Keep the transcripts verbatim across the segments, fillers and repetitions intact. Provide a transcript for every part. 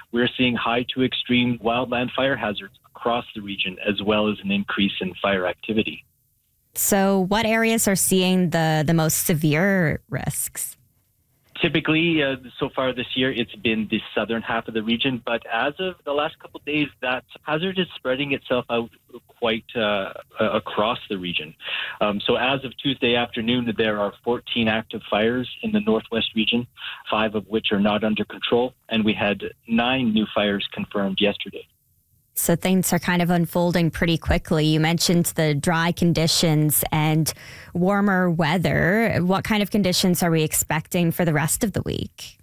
we're seeing high to extreme wildland fire hazards across the region, as well as an increase in fire activity. So what areas are seeing the, the most severe risks? Typically, uh, so far this year, it's been the southern half of the region, but as of the last couple of days, that hazard is spreading itself out quite uh, across the region. Um, so as of Tuesday afternoon, there are fourteen active fires in the northwest region, five of which are not under control, and we had nine new fires confirmed yesterday. So things are kind of unfolding pretty quickly. You mentioned the dry conditions and warmer weather. What kind of conditions are we expecting for the rest of the week?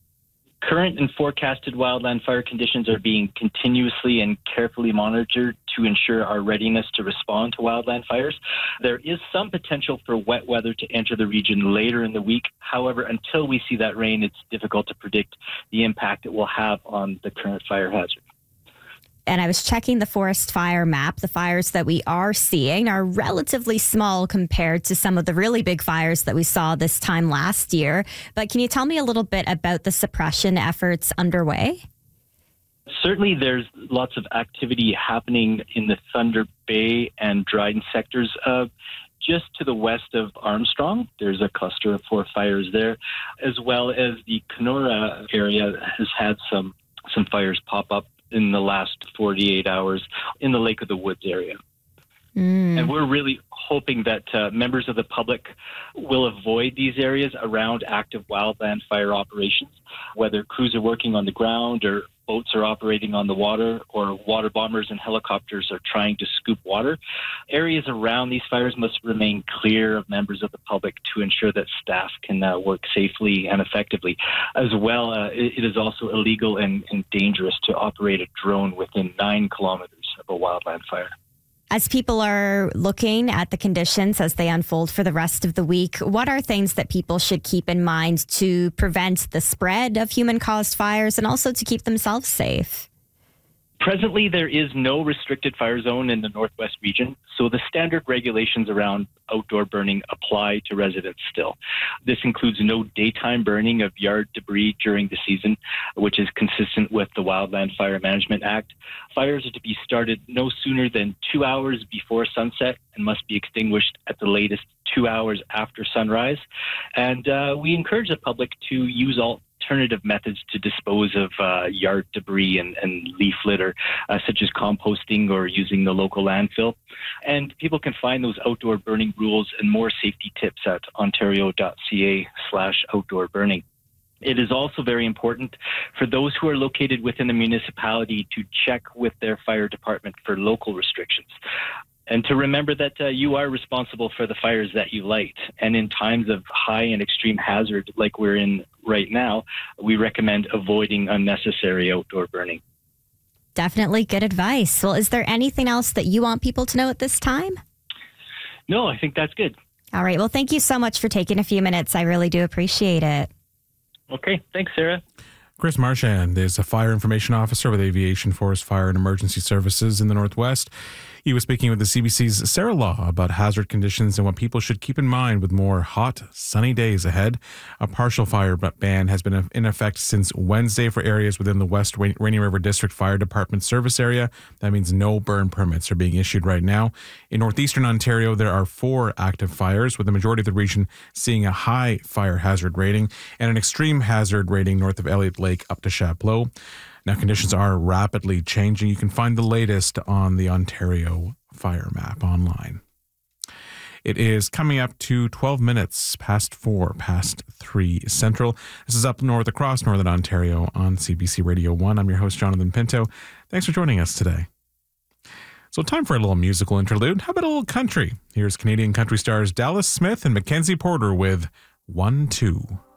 Current and forecasted wildland fire conditions are being continuously and carefully monitored to ensure our readiness to respond to wildland fires. There is some potential for wet weather to enter the region later in the week. However, until we see that rain, it's difficult to predict the impact it will have on the current fire hazard. And I was checking the forest fire map. The fires that we are seeing are relatively small compared to some of the really big fires that we saw this time last year. But can you tell me a little bit about the suppression efforts underway? Certainly, there's lots of activity happening in the Thunder Bay and Dryden sectors. Uh, just to the west of Armstrong, there's a cluster of four fires there, as well as the Kenora area has had some some fires pop up in the last forty-eight hours in the Lake of the Woods area. Mm. And we're really hoping that uh, members of the public will avoid these areas around active wildland fire operations, whether crews are working on the ground or boats are operating on the water or water bombers and helicopters are trying to scoop water. Areas around these fires must remain clear of members of the public to ensure that staff can uh, work safely and effectively. As well, uh, it, it is also illegal and, and dangerous to operate a drone within nine kilometers of a wildland fire. As people are looking at the conditions as they unfold for the rest of the week, what are things that people should keep in mind to prevent the spread of human-caused fires and also to keep themselves safe? Presently, there is no restricted fire zone in the Northwest region, so the standard regulations around outdoor burning apply to residents still. This includes no daytime burning of yard debris during the season, which is consistent with the Wildland Fire Management Act. Fires are to be started no sooner than two hours before sunset and must be extinguished at the latest two hours after sunrise. And uh, we encourage the public to use all alternative methods to dispose of uh, yard debris and, and leaf litter, uh, such as composting or using the local landfill. And people can find those outdoor burning rules and more safety tips at ontario.ca slash outdoor burning. It is also very important for those who are located within the municipality to check with their fire department for local restrictions. And to remember that uh, you are responsible for the fires that you light. And in times of high and extreme hazard like we're in right now, we recommend avoiding unnecessary outdoor burning. Definitely good advice. Well, is there anything else that you want people to know at this time? No, I think that's good. All right. Well, thank you so much for taking a few minutes. I really do appreciate it. Okay. Thanks, Sarah. Chris Marchand is a fire information officer with Aviation, Forest Fire and Emergency Services in the Northwest. He was speaking with the C B C's Sarah Law about hazard conditions and what people should keep in mind with more hot, sunny days ahead. A partial fire ban has been in effect since Wednesday for areas within the West Rainy River District Fire Department service area. That means no burn permits are being issued right now. In northeastern Ontario, there are four active fires, with the majority of the region seeing a high fire hazard rating and an extreme hazard rating north of Elliott Lake up to Chapleau. Now, conditions are rapidly changing. You can find the latest on the Ontario Fire Map online. It is coming up to twelve minutes past four, past three Central. This is Up North across Northern Ontario on C B C Radio one. I'm your host, Jonathan Pinto. Thanks for joining us today. So time for a little musical interlude. How about a little country? Here's Canadian country stars Dallas Smith and Mackenzie Porter with one two.